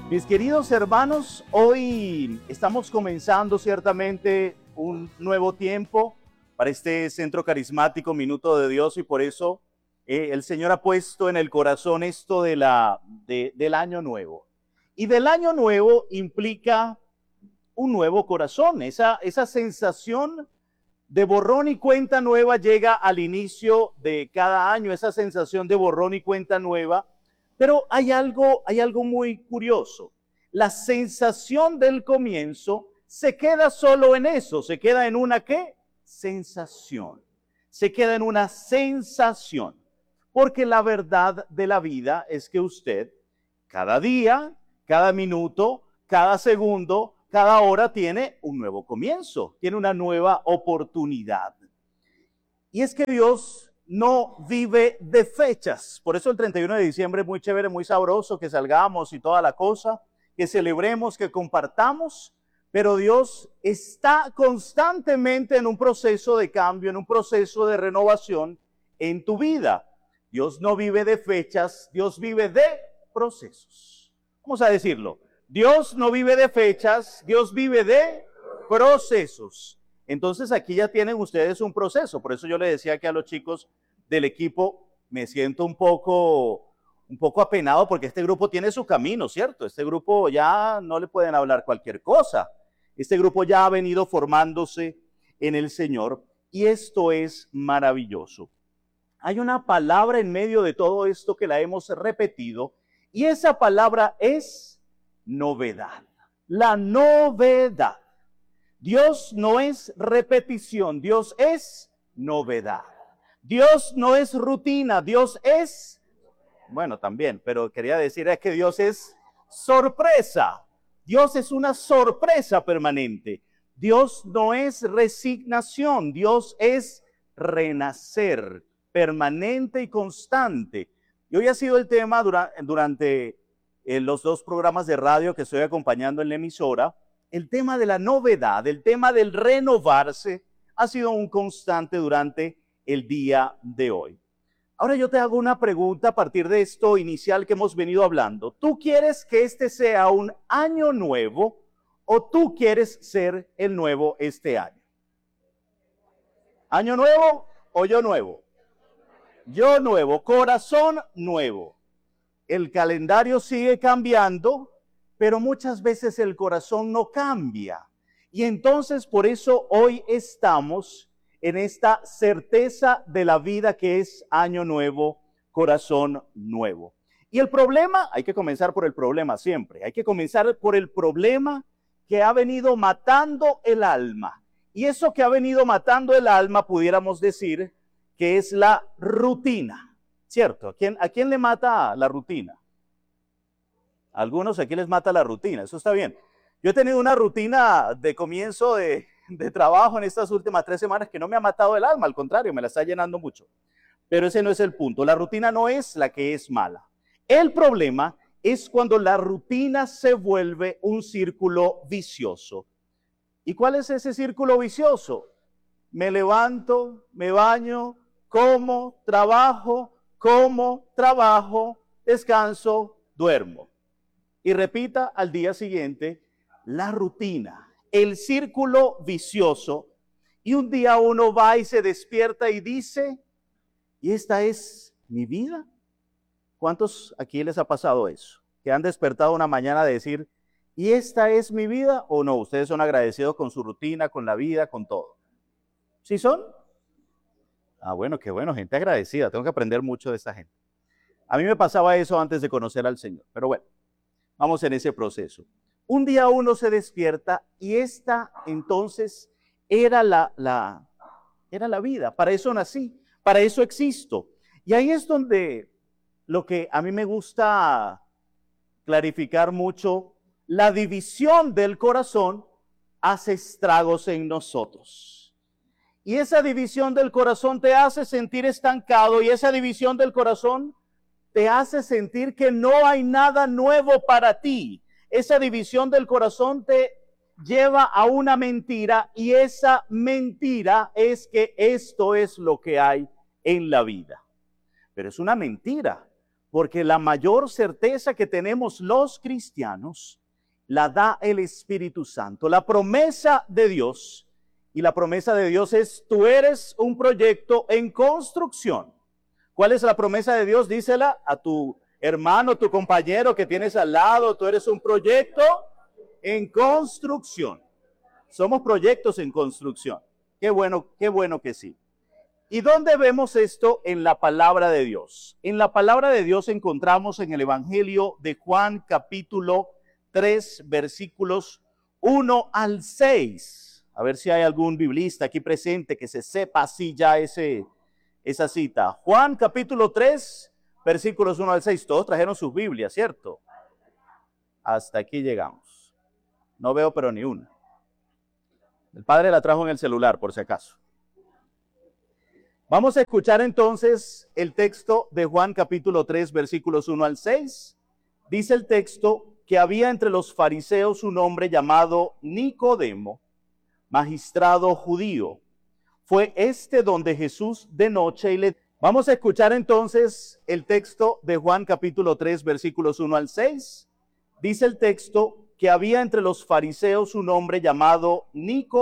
Mis queridos hermanos, hoy estamos comenzando ciertamente un nuevo tiempo para este Centro Carismático Minuto de Dios, y por eso el Señor ha puesto en el corazón esto del año nuevo. Y del año nuevo implica un nuevo corazón. Esa sensación de borrón y cuenta nueva llega al inicio de cada año, esa sensación de borrón y cuenta nueva. Pero hay algo muy curioso. La sensación del comienzo se queda solo en eso, se queda en una ¿qué? Sensación. Se queda en una sensación. Porque la verdad de la vida es que usted cada día, cada minuto, cada segundo, cada hora tiene un nuevo comienzo, tiene una nueva oportunidad. Y es que Dios no vive de fechas. Por eso el 31 de diciembre es muy chévere, muy sabroso que salgamos y toda la cosa, que celebremos, que compartamos, pero Dios está constantemente en un proceso de cambio, en un proceso de renovación en tu vida. Dios no vive de fechas, Dios vive de procesos. Vamos a decirlo. Dios no vive de fechas, Dios vive de procesos. Entonces aquí ya tienen ustedes un proceso. Por eso yo le decía que a los chicos del equipo me siento un poco apenado, porque este grupo tiene su camino, ¿cierto? Este grupo ya no le pueden hablar cualquier cosa. Este grupo ya ha venido formándose en el Señor y esto es maravilloso. Hay una palabra en medio de todo esto que la hemos repetido y esa palabra es novedad. La novedad. Dios no es repetición, Dios es novedad. Dios no es rutina, Dios es, bueno, también, pero quería decir es que Dios es sorpresa. Dios es una sorpresa permanente. Dios no es resignación, Dios es renacer permanente y constante. Y hoy ha sido el tema durante los dos programas de radio que estoy acompañando en la emisora. El tema de la novedad, el tema del renovarse, ha sido un constante durante el día de hoy. Ahora yo te hago una pregunta a partir de esto inicial que hemos venido hablando. ¿Tú quieres que este sea un año nuevo o tú quieres ser el nuevo este año? ¿Año nuevo o yo nuevo? Yo nuevo, corazón nuevo. El calendario sigue cambiando, pero muchas veces el corazón no cambia. Y entonces por eso hoy estamos en esta certeza de la vida que es año nuevo, corazón nuevo. Y el problema, hay que comenzar por el problema siempre. Hay que comenzar por el problema que ha venido matando el alma. Y eso que ha venido matando el alma, pudiéramos decir que es la rutina, ¿cierto? ¿A quién le mata la rutina? A algunos aquí les mata la rutina, eso está bien. Yo he tenido una rutina de comienzo de trabajo en estas últimas 3 semanas que no me ha matado el alma, al contrario, me la está llenando mucho. Pero ese no es el punto, la rutina no es la que es mala. El problema es cuando la rutina se vuelve un círculo vicioso. ¿Y cuál es ese círculo vicioso? Me levanto, me baño, como, trabajo, descanso, duermo. Y repita al día siguiente la rutina, el círculo vicioso. Y un día uno va y se despierta y dice, ¿y esta es mi vida? ¿Cuántos aquí les ha pasado eso? Que han despertado una mañana de decir, ¿y esta es mi vida? ¿O no? Ustedes son agradecidos con su rutina, con la vida, con todo. ¿Sí son? Ah, bueno, qué bueno, gente agradecida. Tengo que aprender mucho de esta gente. A mí me pasaba eso antes de conocer al Señor. Pero bueno, vamos en ese proceso. Un día uno se despierta y esta entonces era la vida. Para eso nací, para eso existo. Y ahí es donde lo que a mí me gusta clarificar mucho, la división del corazón hace estragos en nosotros. Y esa división del corazón te hace sentir estancado y esa división del corazón te hace sentir que no hay nada nuevo para ti. Esa división del corazón te lleva a una mentira y esa mentira es que esto es lo que hay en la vida. Pero es una mentira, porque la mayor certeza que tenemos los cristianos la da el Espíritu Santo. La promesa de Dios, y la promesa de Dios es: tú eres un proyecto en construcción. ¿Cuál es la promesa de Dios? Dísela a tu hermano, tu compañero que tienes al lado. Tú eres un proyecto en construcción. Somos proyectos en construcción. Qué bueno que sí. ¿Y dónde vemos esto en la palabra de Dios? En la palabra de Dios encontramos en el Evangelio de Juan capítulo 3 versículos 1 al 6. A ver si hay algún biblista aquí presente que se sepa así ya esa cita. Juan capítulo 3 versículos 1 al 6. Todos trajeron sus Biblias, ¿cierto? Hasta aquí llegamos. No veo pero ni una. El padre la trajo en el celular, por si acaso. Vamos a escuchar entonces el texto de Juan capítulo 3, versículos 1 al 6. Dice el texto que había entre los fariseos un hombre llamado Nicodemo, magistrado judío. Fue donde Jesús de noche y le... Vamos a escuchar entonces el texto de Juan capítulo 3, versículos 1 al 6. Dice el texto que había entre los fariseos un hombre llamado Nicodemo,